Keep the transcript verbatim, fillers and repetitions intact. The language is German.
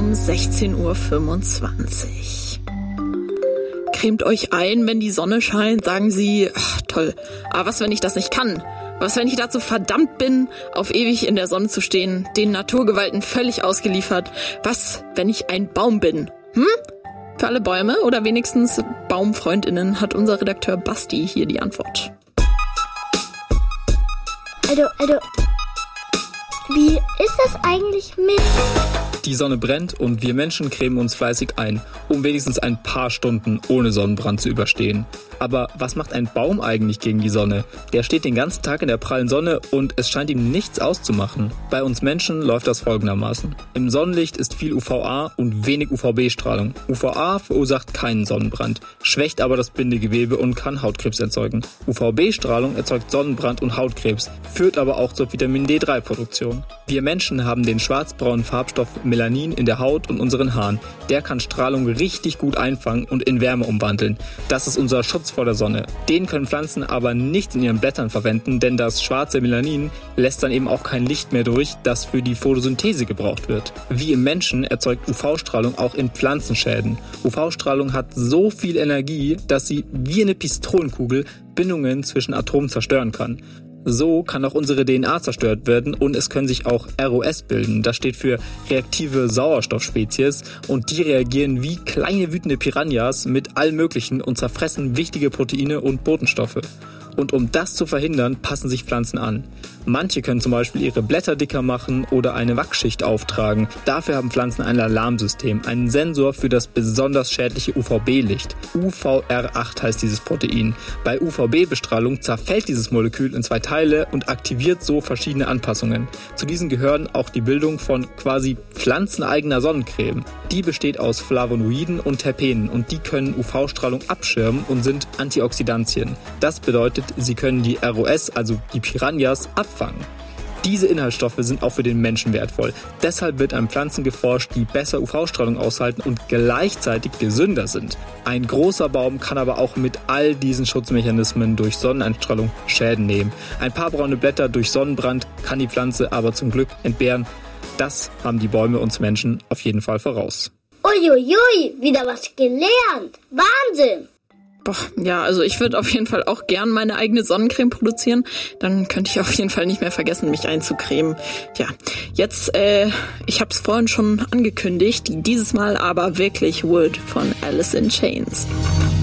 um sechzehn Uhr fünfundzwanzig. Cremt euch ein, wenn die Sonne scheint, sagen sie, ach, toll, aber was, wenn ich das nicht kann? Was, wenn ich dazu verdammt bin, auf ewig in der Sonne zu stehen, den Naturgewalten völlig ausgeliefert? Was, wenn ich ein Baum bin? Hm? Für alle Bäume oder wenigstens BaumfreundInnen hat unser Redakteur Basti hier die Antwort. Also, also, wie ist das eigentlich mit... Die Sonne brennt und wir Menschen cremen uns fleißig ein, um wenigstens ein paar Stunden ohne Sonnenbrand zu überstehen. Aber was macht ein Baum eigentlich gegen die Sonne? Der steht den ganzen Tag in der prallen Sonne und es scheint ihm nichts auszumachen. Bei uns Menschen läuft das folgendermaßen. Im Sonnenlicht ist viel U V A und wenig U V B-Strahlung. U V A verursacht keinen Sonnenbrand, schwächt aber das Bindegewebe und kann Hautkrebs erzeugen. U V B-Strahlung erzeugt Sonnenbrand und Hautkrebs, führt aber auch zur Vitamin D drei Produktion. Wir Menschen haben den schwarzbraunen Farbstoff Melanin in der Haut und unseren Haaren. Der kann Strahlung richtig gut einfangen und in Wärme umwandeln. Das ist unser Schutz vor der Sonne. Den können Pflanzen aber nicht in ihren Blättern verwenden, denn das schwarze Melanin lässt dann eben auch kein Licht mehr durch, das für die Photosynthese gebraucht wird. Wie im Menschen erzeugt U V-Strahlung auch in Pflanzen Schäden. U V-Strahlung hat so viel Energie, dass sie wie eine Pistolenkugel Bindungen zwischen Atomen zerstören kann. So kann auch unsere D N A zerstört werden und es können sich auch R O S bilden. Das steht für reaktive Sauerstoffspezies und die reagieren wie kleine wütende Piranhas mit allem Möglichen und zerfressen wichtige Proteine und Botenstoffe. Und um das zu verhindern, passen sich Pflanzen an. Manche können zum Beispiel ihre Blätter dicker machen oder eine Wachsschicht auftragen. Dafür haben Pflanzen ein Alarmsystem, einen Sensor für das besonders schädliche U V B-Licht. U V R acht heißt dieses Protein. Bei U V B-Bestrahlung zerfällt dieses Molekül in zwei Teile und aktiviert so verschiedene Anpassungen. Zu diesen gehören auch die Bildung von quasi pflanzeneigener Sonnencreme. Die besteht aus Flavonoiden und Terpenen und die können U V-Strahlung abschirmen und sind Antioxidantien. Das bedeutet, sie können die R O S, also die Piranhas, abfangen. Diese Inhaltsstoffe sind auch für den Menschen wertvoll. Deshalb wird an Pflanzen geforscht, die besser U V-Strahlung aushalten und gleichzeitig gesünder sind. Ein großer Baum kann aber auch mit all diesen Schutzmechanismen durch Sonneneinstrahlung Schäden nehmen. Ein paar braune Blätter durch Sonnenbrand kann die Pflanze aber zum Glück entbehren. Das haben die Bäume uns Menschen auf jeden Fall voraus. Uiuiui, wieder was gelernt. Wahnsinn! Boah, ja, also ich würde auf jeden Fall auch gern meine eigene Sonnencreme produzieren. Dann könnte ich auf jeden Fall nicht mehr vergessen, mich einzucremen. Ja, jetzt, äh, ich habe es vorhin schon angekündigt, dieses Mal aber wirklich Wood von Alice in Chains.